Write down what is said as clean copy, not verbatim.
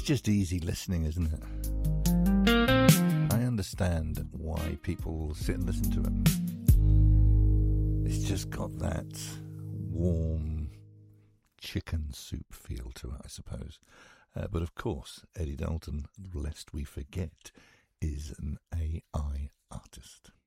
It's just easy listening, isn't it? I understand why people sit and listen to it. It's just got that warm chicken soup feel to it, I suppose. But of course, Eddie Dalton, lest we forget, is an AI artist.